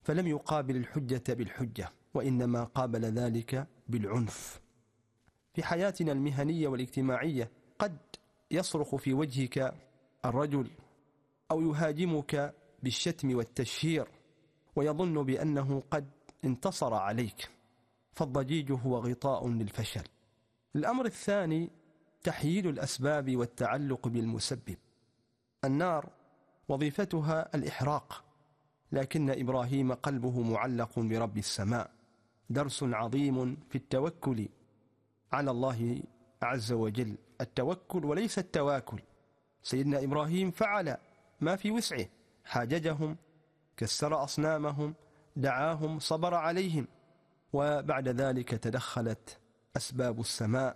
فلم يقابل الحجة بالحجة، وإنما قابل ذلك بالعنف. في حياتنا المهنية والاجتماعية قد يصرخ في وجهك الرجل أو يهاجمك بالشتم والتشهير ويظن بأنه قد انتصر عليك، فالضجيج هو غطاء للفشل. الأمر الثاني تحييد الأسباب والتعلق بالمسبب. النار وظيفتها الإحراق، لكن إبراهيم قلبه معلق برب السماء. درس عظيم في التوكل على الله عز وجل، التوكل وليس التواكل. سيدنا إبراهيم فعل ما في وسعه، حاججهم، كسر أصنامهم، دعاهم، صبر عليهم، وبعد ذلك تدخلت أسباب السماء.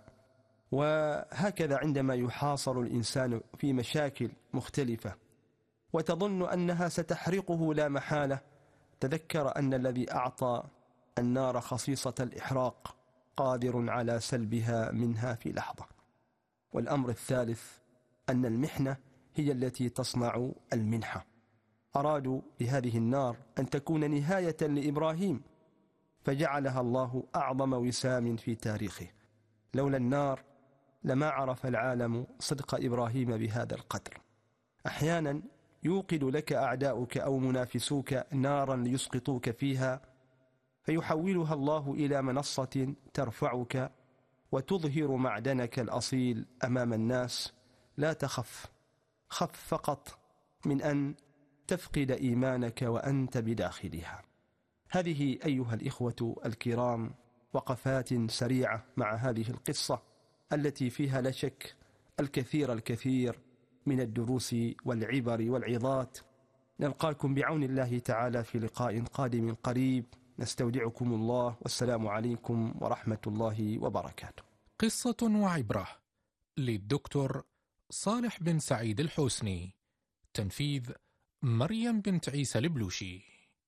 وهكذا عندما يحاصر الإنسان في مشاكل مختلفة وتظن أنها ستحرقه لا محالة، تذكر أن الذي أعطى النار خصيصة الإحراق قادر على سلبها منها في لحظة. والأمر الثالث أن المحنة هي التي تصنع المنحة. أرادوا بهذه النار أن تكون نهاية لإبراهيم، فجعلها الله أعظم وسام في تاريخه. لولا النار لما عرف العالم صدق إبراهيم بهذا القدر. أحيانا يوقد لك أعداؤك أو منافسوك نارا ليسقطوك فيها، فيحولها الله إلى منصة ترفعك وتظهر معدنك الأصيل أمام الناس. لا تخف، خف فقط من أن تفقد إيمانك وأنت بداخلها. هذه أيها الإخوة الكرام وقفات سريعة مع هذه القصة التي فيها لا شك الكثير من الدروس والعبر والعظات. نلقاكم بعون الله تعالى في لقاء قادم قريب. نستودعكم الله، والسلام عليكم ورحمة الله وبركاته. قصة وعبرة للدكتور صالح بن سعيد الحسني، تنفيذ مريم بنت عيسى البلوشي.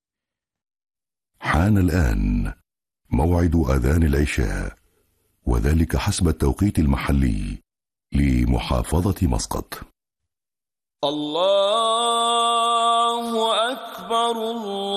حان الآن موعد أذان العشاء، وذلك حسب التوقيت المحلي لمحافظة مسقط. الله أكبر الله